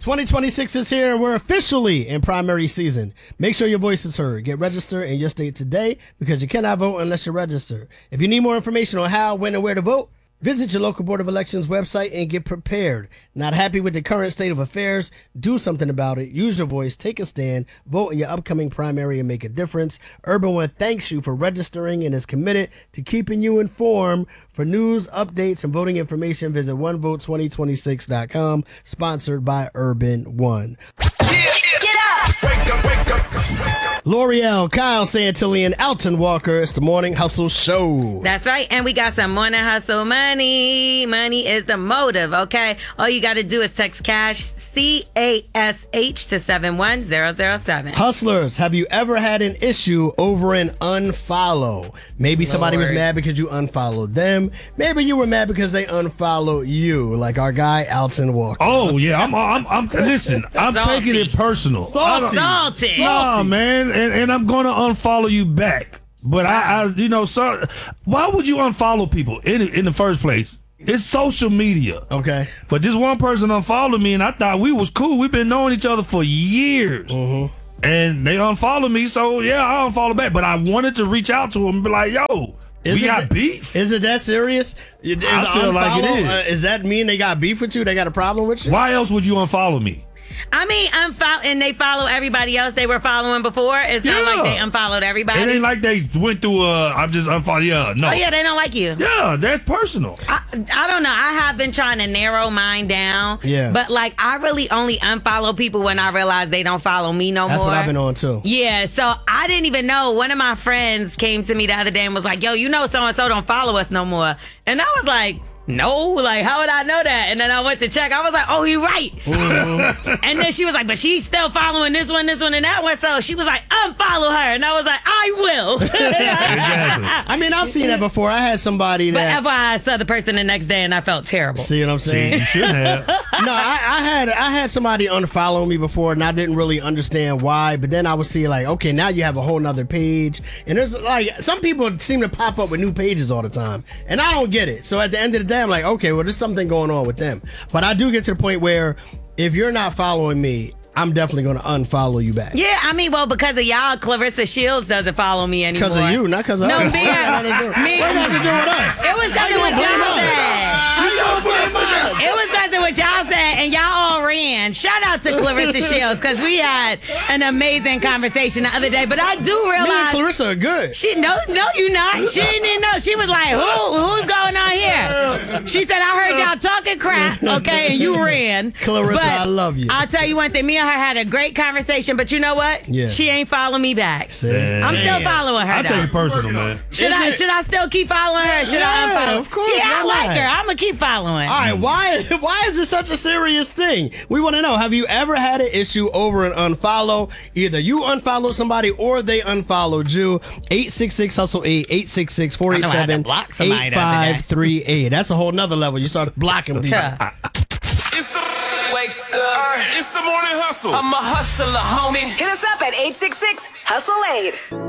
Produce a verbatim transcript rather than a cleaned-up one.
twenty twenty-six is here, and we're officially in primary season. Make sure your voice is heard. Get registered in your state today because you cannot vote unless you're registered. If you need more information on how, when, and where to vote, visit your local Board of Elections website and get prepared. Not happy with the current state of affairs? Do something about it. Use your voice. Take a stand. Vote in your upcoming primary and make a difference. Urban One thanks you for registering and is committed to keeping you informed. For news, updates, and voting information, visit one vote twenty twenty-six dot com. Sponsored by Urban One. Get up! Wake up, wake up. L'Oreal, Kyle Santillan, Alton Walker. It's the Morning Hustle Show. That's right. And we got some Morning Hustle money. Money is the motive, okay? All you got to do is text cash, C A S H, to seven one zero zero seven. Hustlers, have you ever had an issue over an unfollow? Maybe somebody Lord. was mad because you unfollowed them. Maybe you were mad because they unfollowed you, like our guy, Alton Walker. Oh, yeah. I'm, I'm, I'm listen, I'm Salty. taking it personal. Salty. Salty. Nah, man. And, and I'm going to unfollow you back. But I, I you know, so why would you unfollow people in in the first place? It's social media. Okay. But this one person unfollowed me, and I thought we was cool. We've been knowing each other for years. Mm-hmm. And they unfollowed me, so yeah, I unfollowed back. But I wanted to reach out to him and be like, yo, Is we it got that- beef? Is it that serious? Is I feel like it unfollow- is. Uh, does that mean they got beef with you? They got a problem with you? Why else would you unfollow me? I mean, unfollow, and they follow everybody else they were following before. It's not Yeah. like they unfollowed everybody. It ain't like they went through, uh, I'm just unfollowed. Yeah, no. Oh, yeah, they don't like you. Yeah, that's personal. I, I don't know. I have been trying to narrow mine down. Yeah. But, like, I really only unfollow people when I realize they don't follow me no That's more. what I've been on, too. Yeah, so I didn't even know. One of my friends came to me the other day and was like, yo, you know so-and-so don't follow us no more. And I was like, no, like, how would I know that? And then I went to check. I was like, oh, you're right. Mm-hmm. And then she was like, but she's still following this one, this one, and that one. So she was like, unfollow her. And I was like, I will. Exactly. I mean, I've seen that before. I had somebody But that... F Y I, I saw the person the next day and I felt terrible. See what I'm See, saying? you shouldn't have. No, I, I had I had somebody unfollow me before, and I didn't really understand why. But then I would see like, okay, now you have a whole nother page, and there's like some people seem to pop up with new pages all the time, and I don't get it. So at the end of the day, I'm like, okay, well, there's something going on with them. But I do get to the point where if you're not following me, I'm definitely going to unfollow you back. Yeah, I mean, well, because of y'all, Clarissa Shields doesn't follow me anymore. Because of you, not because of No, us. me. What got to do- me- what got to do with us? It was because of what y'all said. It was because of what y'all said, and y'all all ran. Shout out to Clarissa Shields, because we had an amazing conversation the other day. But I do Me and realize Clarissa are good. she no, no, you not. She didn't even know. She was like, "Who, who's going on here?" She said, "I heard y'all talking crap, okay, and you ran." Clarissa, But I love you. I'll tell you one thing. Me and her had a great conversation, but you know what? Yeah. She ain't follow me back. See? I'm still following her. I though. take it personal, man. Should Is I it- should I still keep following her? Should I Yeah, unfollow? of course, Yeah, I why like not? her. I'm gonna keep following. All right, why why is this such a serious thing? We want to know, have you ever had an issue over an unfollow? Either you unfollowed somebody or they unfollowed you. eight six six hustle eight, eight six six, four eight seven, eight five three eight. That's a whole nother level. You start blocking people. Huh. It's the wake up. It's the morning hustle. I'm a hustler, homie. Hit us up at eight six six hustle eight.